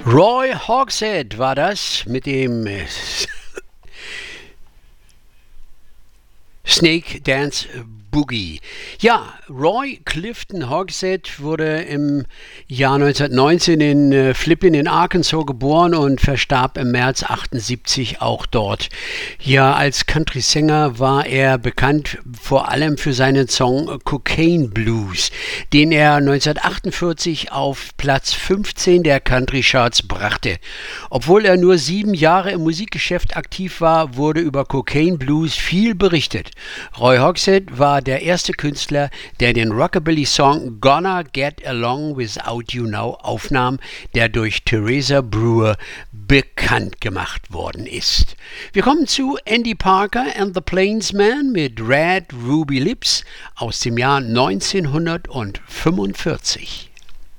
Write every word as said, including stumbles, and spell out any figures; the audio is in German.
Roy Hogshead war das mit dem äh, Snake Dance Boogie. Ja, Roy Clifton Hogshead wurde im Jahr neunzehnhundertneunzehn in äh, Flippin in Arkansas geboren und verstarb im März achtundsiebzig auch dort. Ja, als Country-Sänger war er bekannt vor allem für seinen Song Cocaine Blues, den er neunzehnhundertachtundvierzig auf Platz fünfzehn der Country-Charts brachte. Obwohl er nur sieben Jahre im Musikgeschäft aktiv war, wurde über Cocaine Blues viel berichtet. Roy Hogshead war der erste Künstler, der den Rockabilly-Song Gonna Get Along Without You Now aufnahm, der durch Teresa Brewer bekannt gemacht worden ist. Wir kommen zu Andy Parker and the Plainsman mit Red Ruby Lips aus dem Jahr neunzehnhundertfünfundvierzig.